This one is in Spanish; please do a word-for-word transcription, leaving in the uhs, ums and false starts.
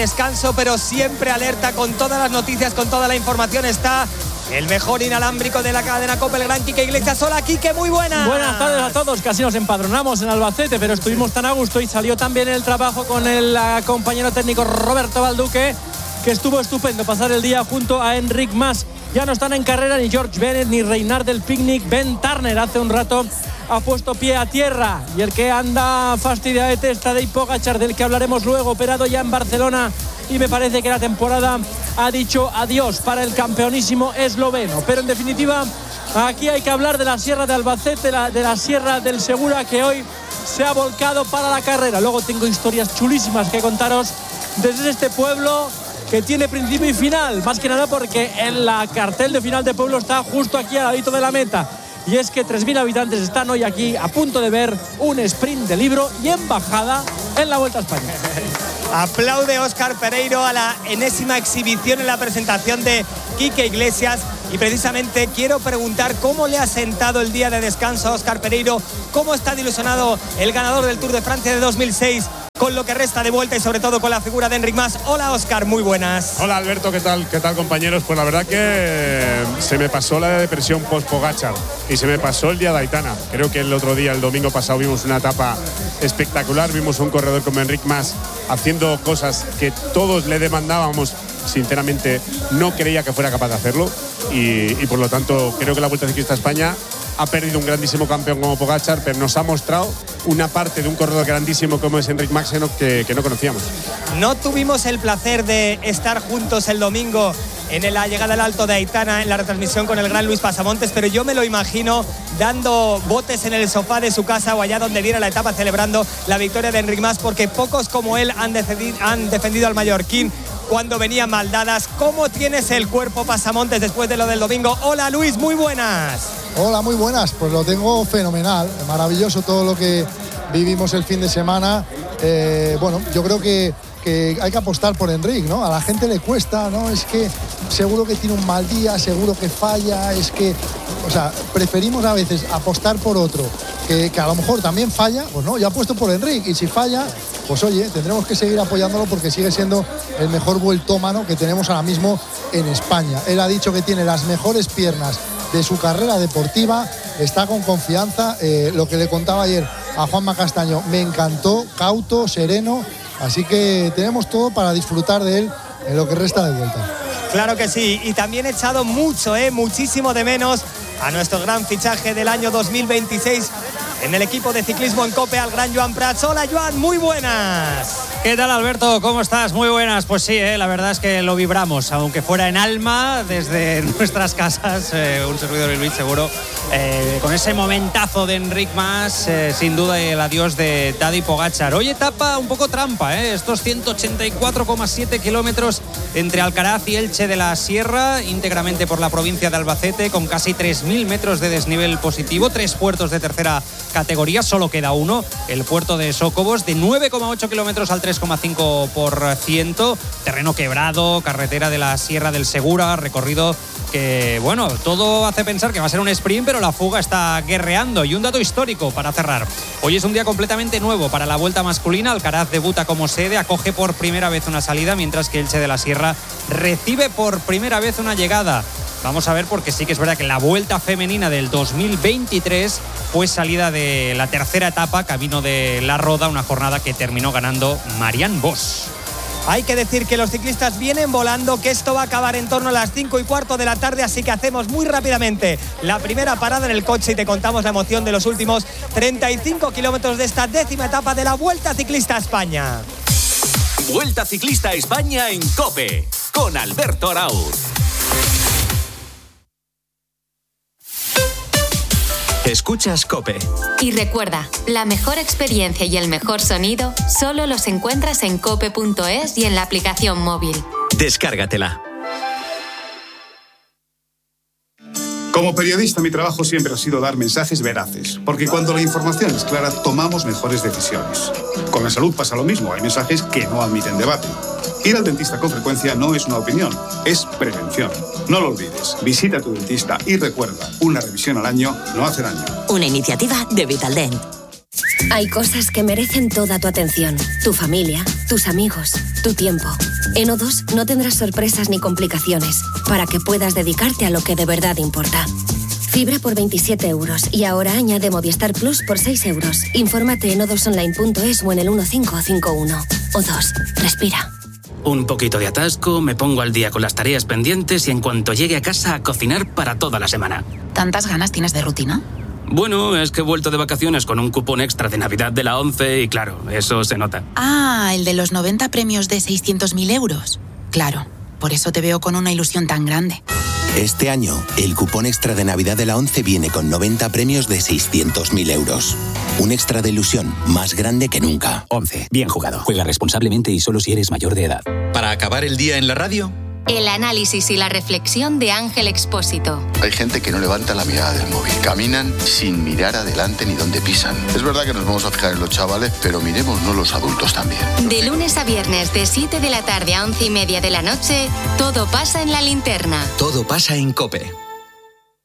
Descanso, pero siempre alerta con todas las noticias, con toda la información. Está el mejor inalámbrico de la cadena COPE, el gran Quique Iglesias. Hola, Quique, muy buenas. Buenas tardes a todos. Casi nos empadronamos en Albacete, pero estuvimos tan a gusto y salió también el trabajo con el uh, compañero técnico Roberto Balduque, que estuvo estupendo pasar el día junto a Enric Mas. Ya no están en carrera ni George Bennett ni Reynard del Picnic. Ben Turner hace un rato ha puesto pie a tierra, y el que anda fastidiadete está Tadej Pogačar, del que hablaremos luego, operado ya en Barcelona, y me parece que la temporada ha dicho adiós para el campeonísimo esloveno. Pero en definitiva, aquí hay que hablar de la Sierra de Albacete, la, de la Sierra del Segura, que hoy se ha volcado para la carrera. Luego tengo historias chulísimas que contaros desde este pueblo que tiene principio y final, más que nada porque en la cartel de final de pueblo está justo aquí al ladito de la meta. Y es que tres mil habitantes están hoy aquí a punto de ver un sprint de libro y embajada en la Vuelta a España. Aplaude Óscar Pereiro a la enésima exhibición en la presentación de Quique Iglesias. Y precisamente quiero preguntar cómo le ha sentado el día de descanso a Óscar Pereiro, cómo está ilusionado el ganador del Tour de Francia de dos mil seis con lo que resta de vuelta y sobre todo con la figura de Enric Mas. Hola, Óscar, muy buenas. Hola, Alberto, ¿qué tal? ¿Qué tal, compañeros? Pues la verdad que se me pasó la depresión post-Pogačar y se me pasó el día de Aitana. Creo que el otro día, el domingo pasado, vimos una etapa espectacular. Vimos un corredor como Enric Mas haciendo cosas que todos le demandábamos. Sinceramente, no creía que fuera capaz de hacerlo y, y por lo tanto creo que la Vuelta Ciclista a España ha perdido un grandísimo campeón como Pogačar, pero nos ha mostrado una parte de un corredor grandísimo como es Enric Mas que, que no conocíamos. No tuvimos el placer de estar juntos el domingo en la llegada al Alto de Aitana, en la retransmisión con el gran Luis Pasamontes, pero yo me lo imagino dando botes en el sofá de su casa o allá donde viera la etapa, celebrando la victoria de Enric Mas, porque pocos como él han defendido, han defendido al mallorquín cuando venían mal dadas. ¿Cómo tienes el cuerpo, Pasamontes, después de lo del domingo? Hola, Luis, muy buenas. Hola, muy buenas. Pues lo tengo fenomenal, maravilloso todo lo que vivimos el fin de semana. Eh, bueno, yo creo que, que hay que apostar por Enric, ¿no? A la gente le cuesta, ¿no? Es que seguro que tiene un mal día, seguro que falla, es que, o sea, preferimos a veces apostar por otro que, que a lo mejor también falla. Pues no, yo apuesto por Enric, y si falla, pues oye, tendremos que seguir apoyándolo porque sigue siendo el mejor vueltómano que tenemos ahora mismo en España. Él ha dicho que tiene las mejores piernas de su carrera deportiva, está con confianza. Eh, lo que le contaba ayer a Juanma Castaño me encantó, cauto, sereno, así que tenemos todo para disfrutar de él en lo que resta de vuelta. Claro que sí, y también he echado mucho, eh, muchísimo de menos a nuestro gran fichaje del año dos mil veintiséis en el equipo de ciclismo en COPE, al gran Joan Prats. Hola, Joan, muy buenas. ¿Qué tal, Alberto? ¿Cómo estás? Muy buenas. Pues sí, eh, la verdad es que lo vibramos, aunque fuera en alma, desde nuestras casas, eh, un servidor y Luis seguro, eh, con ese momentazo de Enric Mas, eh, sin duda el adiós de Tadej Pogačar. Hoy etapa un poco trampa, eh, estos ciento ochenta y cuatro coma siete kilómetros entre Alcaraz y Elche de la Sierra, íntegramente por la provincia de Albacete, con casi tres mil metros de desnivel positivo, tres puertos de tercera categoría, solo queda uno, el puerto de Sócobos, de nueve coma ocho kilómetros al tres coma cinco por ciento, terreno quebrado, carretera de la Sierra del Segura, recorrido que, bueno, todo hace pensar que va a ser un sprint, pero la fuga está guerreando. Y un dato histórico para cerrar: hoy es un día completamente nuevo para la Vuelta masculina. Alcaraz debuta como sede, acoge por primera vez una salida, mientras que Elche de la Sierra recibe por primera vez una llegada. Vamos a ver, porque sí que es verdad que la Vuelta femenina del dos mil veintitrés fue salida de la tercera etapa, camino de La Roda, una jornada que terminó ganando Marianne Vos. Hay que decir que los ciclistas vienen volando, que esto va a acabar en torno a las cinco y cuarto de la tarde, así que hacemos muy rápidamente la primera parada en el coche y te contamos la emoción de los últimos treinta y cinco kilómetros de esta décima etapa de la Vuelta Ciclista a España. Vuelta Ciclista a España en COPE, con Alberto Arauz. Escuchas COPE. Y recuerda, la mejor experiencia y el mejor sonido solo los encuentras en cope punto es y en la aplicación móvil. Descárgatela. Como periodista, mi trabajo siempre ha sido dar mensajes veraces, porque cuando la información es clara, tomamos mejores decisiones. Con la salud pasa lo mismo, hay mensajes que no admiten debate. Ir al dentista con frecuencia no es una opinión, es prevención. No lo olvides, visita a tu dentista y recuerda, una revisión al año no hace daño. Una iniciativa de Vitaldent. Hay cosas que merecen toda tu atención. Tu familia, tus amigos, tu tiempo. En O dos no tendrás sorpresas ni complicaciones para que puedas dedicarte a lo que de verdad importa. Fibra por veintisiete euros y ahora añade Movistar Plus por seis euros. Infórmate en o dos online punto es o en el uno cinco cinco uno. O dos, respira. Un poquito de atasco, me pongo al día con las tareas pendientes y en cuanto llegue a casa a cocinar para toda la semana. ¿Tantas ganas tienes de rutina? Bueno, es que he vuelto de vacaciones con un cupón extra de Navidad de la ONCE y claro, eso se nota. Ah, el de los noventa premios de seiscientos mil euros. Claro, por eso te veo con una ilusión tan grande. Este año, el cupón extra de Navidad de la ONCE viene con noventa premios de seiscientos mil euros. Un extra de ilusión más grande que nunca. ONCE. Bien jugado. Juega responsablemente y solo si eres mayor de edad. Para acabar el día en la radio, el análisis y la reflexión de Ángel Expósito. Hay gente que no levanta la mirada del móvil. Caminan sin mirar adelante ni dónde pisan. Es verdad que nos vamos a fijar en los chavales, pero miremosnos los adultos también. De lunes a viernes, de siete de la tarde a once y media de la noche, todo pasa en La Linterna. todo pasa en COPE.